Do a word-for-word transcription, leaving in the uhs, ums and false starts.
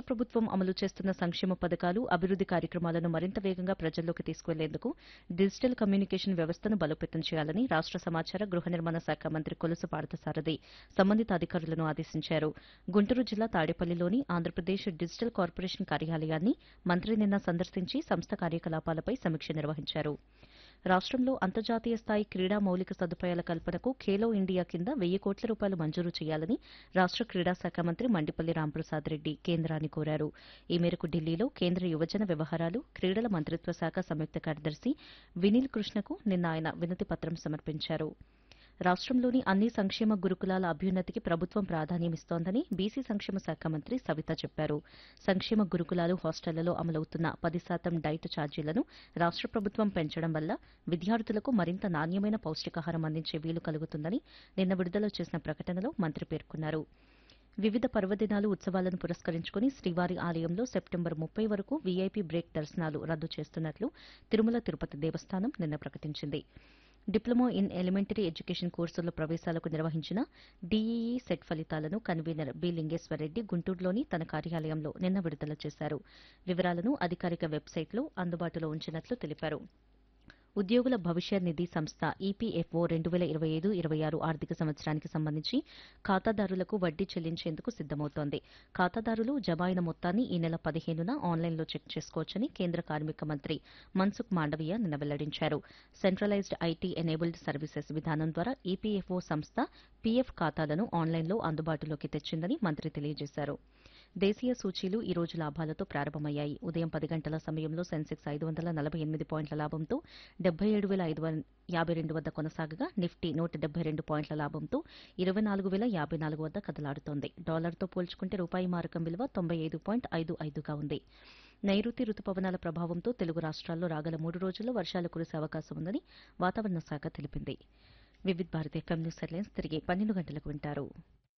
ప్రభుత్వం అమలు చేస్తున్న సంక్షేమ పథకాలు అభివృద్ది కార్యక్రమాలను మరింత వేగంగా ప్రజల్లోకి తీసుకువెళ్లేందుకు డిజిటల్ కమ్యూనికేషన్ వ్యవస్థను బలోపేతం చేయాలని రాష్ట సమాచార గృహ నిర్మాణ శాఖ మంత్రి కొలుసు పార్థసారథి సంబంధిత అధికారులను ఆదేశించారు. గుంటూరు జిల్లా తాడేపల్లిలోని ఆంధ్రప్రదేశ్ డిజిటల్ కార్పొరేషన్ కార్యాలయాన్ని మంత్రి నిన్న సందర్శించి సంస్థ కార్యకలాపాలపై సమీక్ష నిర్వహించారు. రాష్టంలో అంతర్జాతీయ స్థాయి క్రీడా మౌలిక సదుపాయాల కల్పనకు ఖేలో ఇండియా కింద వెయ్యి కోట్ల రూపాయలు మంజూరు చేయాలని రాష్ట క్రీడా శాఖ మంత్రి మండిపల్లి రాంప్రసాద్ రెడ్డి కేంద్రాన్ని కోరారు. ఈ మేరకు ఢిల్లీలో కేంద్ర యువజన వ్యవహారాలు క్రీడల మంత్రిత్వ శాఖ సంయుక్త కార్యదర్శి వినీల్ కృష్ణకు నిన్న ఆయన వినతి పత్రం సమర్పించారు. రాష్టంలోని అన్ని సంక్షేమ గురుకులాల అభ్యున్నతికి ప్రభుత్వం ప్రాధాన్యమిస్తోందని బీసీ సంక్షేమ శాఖ మంత్రి సవిత చెప్పారు. సంక్షేమ గురుకులాలు హాస్టళ్లలో అమలవుతున్న పది శాతం డైట్ ఛార్జీలను రాష్ట ప్రభుత్వం పెంచడం వల్ల విద్యార్థులకు మరింత నాణ్యమైన పౌష్టికాహారం అందించే వీలు కలుగుతుందని నిన్న విడుదల చేసిన ప్రకటనలో మంత్రి పేర్కొన్నారు. వివిధ పర్వదినాలు ఉత్సవాలను పురస్కరించుకుని శ్రీవారి ఆలయంలో సెప్టెంబర్ ముప్పై వరకు వీఐపీ బ్రేక్ దర్శనాలు రద్దు చేస్తున్నట్లు తిరుమల తిరుపతి దేవస్థానం నిన్న ప్రకటించింది. డిప్లొమా ఇన్ ఎలిమెంటరీ ఎడ్యుకేషన్ కోర్సుల్లో ప్రవేశాలకు నిర్వహించిన డీఈఈ సెట్ ఫలితాలను కన్వీనర్ బి లింగేశ్వరరెడ్డి గుంటూరులోని తన కార్యాలయంలో నిన్న విడుదల చేశారు. వివరాలను అధికారిక వెబ్సైట్లో అందుబాటులో ఉంచినట్లు తెలిపారు. ఉద్యోగుల భవిష్య నిధి సంస్థ ఈపీఎఫ్ఓ రెండు వేల ఇరవై ఐదు ఇరవై ఆరు ఆర్థిక సంవత్సరానికి సంబంధించి ఖాతాదారులకు వడ్డీ చెల్లించేందుకు సిద్దమవుతోంది. ఖాతాదారులు జమ అయిన మొత్తాన్ని ఈ నెల పదిహేనున ఆన్లైన్లో చెక్ చేసుకోవచ్చని కేంద్ర కార్మిక మంత్రి మన్సుఖ్ మాండవీయ నిన్న వెల్లడించారు. సెంట్రలైజ్డ్ ఐటీ ఎనేబుల్డ్ సర్వీసెస్ విధానం ద్వారా ఈపీఎఫ్ఓ సంస్థ పీఎఫ్ ఖాతాలను ఆన్లైన్లో అందుబాటులోకి తెచ్చిందని మంత్రి తెలియజేశారు. దేశీయ సూచీలు ఈ రోజు లాభాలతో ప్రారంభమయ్యాయి. ఉదయం పది గంటల సమయంలో సెన్సెక్స్ ఐదు వందల నలభై ఎనిమిది పాయింట్ల లాభంతో డెబ్బై ఏడు వేల ఐదు వందల యాభై రెండు వద్ద కొనసాగగా నిఫ్టీ నూట డెబ్బై రెండు పాయింట్ల లాభంతో ఇరవై నాలుగు వేల యాభై నాలుగు వద్ద కదలాడుతోంది. డాలర్తో పోల్చుకుంటే రూపాయి మారకం విలువ తొంభై ఐదు పాయింట్ ఐదు ఐదుగా ఉంది. నైరుతి రుతుపవనాల ప్రభావంతో తెలుగు రాష్ట్రాల్లో రాగల మూడు రోజుల్లో వర్షాలు కురిసే అవకాశం ఉందని వాతావరణ శాఖ తెలిపింది. వివిధ భారతి ఎఫ్ఎం న్యూస్ హెడ్లైన్స్ తిరిగి పన్నెండు గంటలకు వింటారు.